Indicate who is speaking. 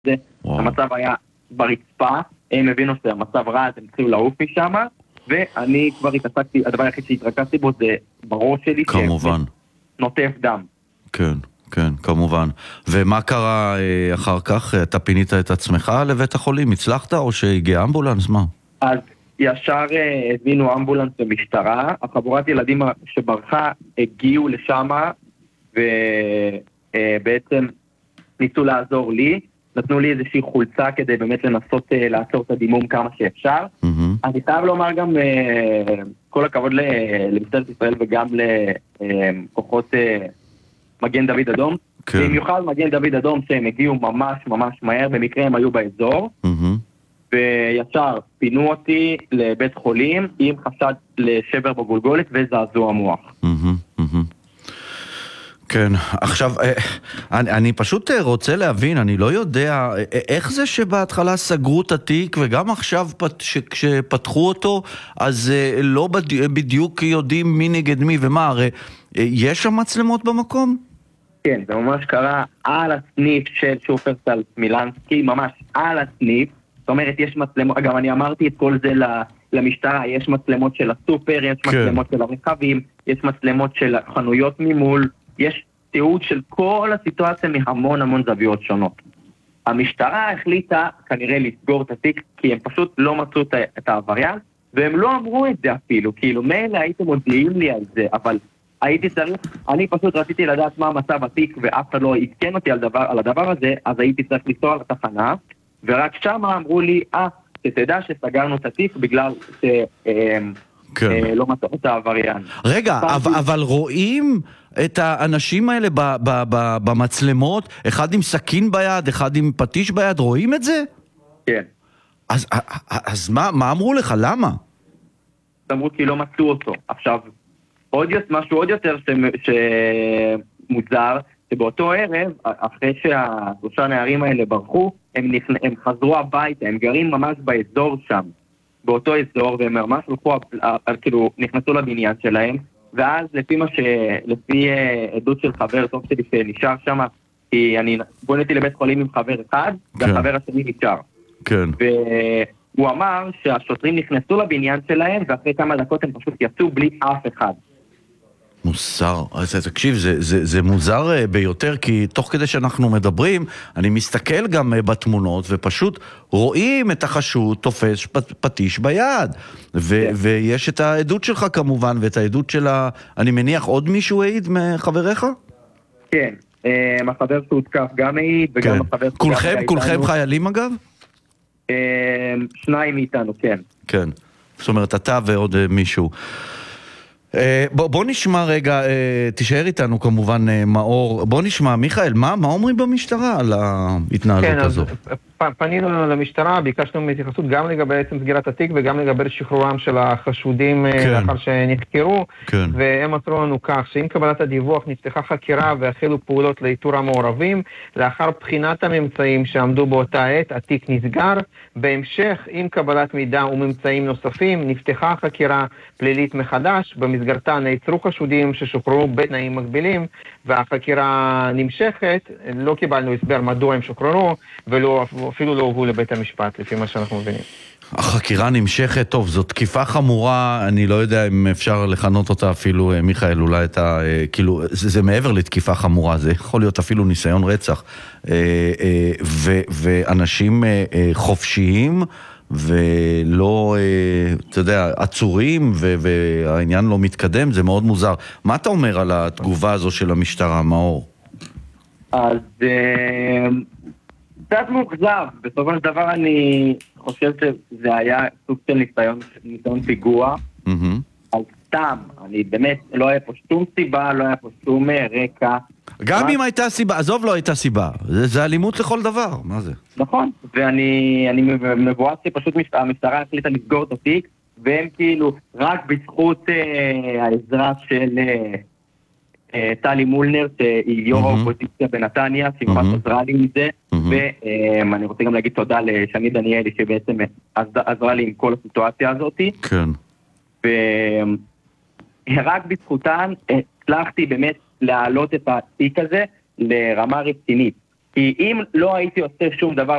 Speaker 1: זה, המצב היה ברצפה, הם הבינו שהמצב רע, אז הם התחילו לעוף משם, ואני כבר התעסקתי, הדבר היחיד שהתרכזתי בו זה בראש שלי,
Speaker 2: כמובן.
Speaker 1: נוטף דם.
Speaker 2: כן, כן, כמובן. ומה קרה אחר כך? אתה פינית את עצמך לבית החולים? הצלחת או שהגיע אמבולנס? מה?
Speaker 1: אז ישר הזמינו אמבולנס במשטרה, החבורת ילדים שברחה הגיעו לשם, ובעצם ניסו לעזור לי, נתנו לי איזושהי חולצה כדי באמת לנסות לעצור את הדימום כמה שאפשר. אני חייב לומר גם כל הכבוד למשטרת ישראל וגם לכוחות מגן דוד אדום. במיוחד מגן דוד אדום שהם הגיעו ממש ממש מהר, במקרה הם היו באזור, וישר פינו אותי לבית חולים עם חשד לשבר בגולגולת וזעזוע מוח.
Speaker 2: כן, עכשיו, אני פשוט רוצה להבין, אני לא יודע, איך זה שבהתחלה סגרו את התיק, וגם עכשיו כשפתחו אותו, אז לא בדיוק יודעים מי נגד מי ומה, הרי יש שם מצלמות במקום?
Speaker 1: כן, זה ממש קרה על הסניף של שופרסל מילנסקי, ממש על הסניף, זאת אומרת, יש מצלמות, אגב, אני אמרתי את כל זה למשטרה, יש מצלמות של הסופר, יש מצלמות של הרכבים, יש מצלמות של חנויות ממול, יש תיעוד של כל הסיטואציה מהמון המון זוויות שונות. המשטרה החליטה כנראה לסגור את התיק, כי הם פשוט לא מצאו את העבריין, והם לא אמרו את זה אפילו, כאילו מילא הייתם מודיעים לי על זה, אבל הייתי צריך, אני פשוט רציתי לדעת מה המצב התיק, ואף אחד לא עדכן אותי על הדבר הזה, אז הייתי צריך לנסוע לתחנה, ורק שם אמרו לי, שתדע שסגרנו את התיק בגלל לא מצאו את העבריין.
Speaker 2: רגע, אבל רואים את האנשים האלה במצלמות, אחד עם סכין ביד, אחד עם פטיש ביד, רואים את זה?
Speaker 1: כן.
Speaker 2: אז מה אמרו לך? למה?
Speaker 1: אמרו כי לא מצאו אותו. עכשיו, משהו עוד יותר שמוזר, שבאותו ערב, אחרי שהשלושה נערים האלה ברחו, הם חזרו הביתה, הם גרים ממש באזור שם, באותו אזור, והם ממש כאילו נכנסו לבניין שלהם, ואז לפי עדות של חבר טוב שלי שנשאר שם, כי אני בוניתי לבית חולים עם חבר אחד, והחבר השני נשאר.
Speaker 2: כן.
Speaker 1: והוא אמר שהשוטרים נכנסו לבניין שלהם, ואחרי כמה דקות הם פשוט יצאו בלי אף אחד.
Speaker 2: מוזר, אז תקשיב, זה מוזר ביותר, כי תוך כדי שאנחנו מדברים, אני מסתכל גם בתמונות, ופשוט רואים את החשוד תופס פטיש ביד, ויש את העדות שלך כמובן, ואת העדות של אני מניח עוד מישהו העיד מחבריך?
Speaker 1: כן, החבר שהותקף גם העיד, וגם החבר...
Speaker 2: כולכם חיילים אגב?
Speaker 1: שניים מאיתנו, כן.
Speaker 2: כן, זאת אומרת, אתה ועוד מישהו. בוא נשמע רגע, תישאר איתנו כמובן מאור, בוא נשמע, מיכאל, מה אומרים במשטרה על ההתנהלות הזו?
Speaker 3: פנינו למשטרה, ביקשנו התייחסות גם לגבי עצם סגירת התיק וגם לגבי שחרורם של החשודים לאחר שנחקרו, והם מסרו לנו כך שעם קבלת הדיווח נפתחה חקירה והחלו פעולות לאיתור המעורבים, לאחר בחינת הממצאים שעמדו באותה עת, התיק נסגר, בהמשך עם קבלת מידע וממצאים נוספים נפתחה חקירה פלילית מחדש, במסגרתה נעצרו חשודים ששוחררו בתנאים מגבילים, והחקירה נמשכת, לא קיבלנו הסבר מדוע הם שוחררו, ואפילו לא הובאו לבית המשפט, לפי מה שאנחנו מבינים.
Speaker 2: החקירה נמשכת, טוב, זו תקיפה חמורה, אני לא יודע אם אפשר לכנות אותה אפילו, מיכאל, אולי כאילו, זה מעבר לתקיפה חמורה, זה יכול להיות אפילו ניסיון רצח, ואנשים חופשיים, ולא, אתה יודע, עצורים, והעניין לא מתקדם, זה מאוד מוזר. מה אתה אומר על התגובה הזו של המשטרה, מאור?
Speaker 1: אז קצת מוחזב, בסופו של דבר אני חושב שזה היה סוג של ניסיון פיגוע, על סתם, אני באמת, לא היה פה שום סיבה, לא היה פה שום רקע.
Speaker 2: גם אם הייתה סיבה, עזוב לא הייתה סיבה, זה אלימות לכל דבר, מה זה?
Speaker 1: נכון, ואני מבואס שפשוט המשטרה החליטה לסגור את התיק, והם כאילו רק בזכות העזרה של טלי מולנר, שהיא יו"ר האופוזיציה בנתניה, שהיא ממש עזרה לי מזה, ואני רוצה גם להגיד תודה לשני דניאלי, שבעצם עזרה לי עם כל הסיטואציה הזאת.
Speaker 2: כן.
Speaker 1: ורק בזכותן הצלחתי באמת להעלות את התיק הזה לרמה רצינית. כי אם לא הייתי עושה שום דבר